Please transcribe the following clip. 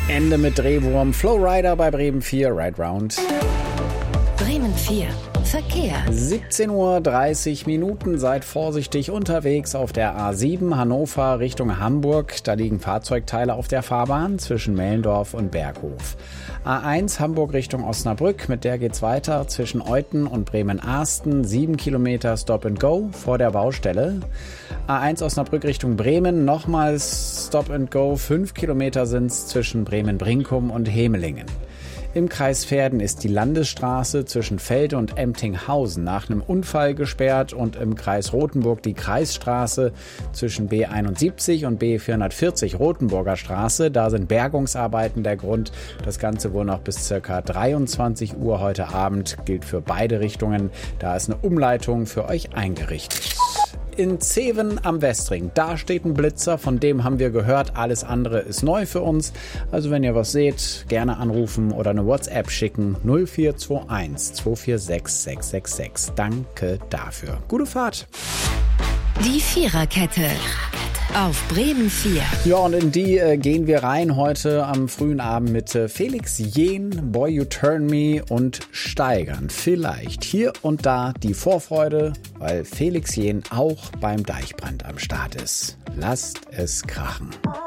Ende mit Drehwurm. Flowrider bei Bremen 4, Ride Round. Bremen 4, Verkehr. 17:30 Uhr. Seid vorsichtig unterwegs auf der A7 Hannover Richtung Hamburg. Da liegen Fahrzeugteile auf der Fahrbahn zwischen Mellendorf und Berghof. A1 Hamburg Richtung Osnabrück. Mit der geht's weiter zwischen Euthen und Bremen-Arsten. 7 Kilometer Stop and Go vor der Baustelle. A1 Osnabrück Richtung Bremen. Nochmals Stop and Go. 5 Kilometer sind's zwischen Bremen-Brinkum und Hemelingen. Im Kreis Verden ist die Landesstraße zwischen Felde und Emtinghausen nach einem Unfall gesperrt und im Kreis Rothenburg die Kreisstraße zwischen B71 und B440 Rothenburger Straße. Da sind Bergungsarbeiten der Grund. Das Ganze wohl noch bis ca. 23 Uhr heute Abend. Gilt für beide Richtungen. Da ist eine Umleitung für euch eingerichtet. In Zeven am Westring, da steht ein Blitzer, von dem haben wir gehört, alles andere ist neu für uns. Also wenn ihr was seht, gerne anrufen oder eine WhatsApp schicken, 0421 246 666. Danke dafür. Gute Fahrt. Die Viererkette. Auf Bremen 4. Ja, und in die gehen wir rein heute am frühen Abend mit Felix Jähn, Boy You Turn Me und Steigern. Vielleicht hier und da die Vorfreude, weil Felix Jähn auch beim Deichbrand am Start ist. Lasst es krachen.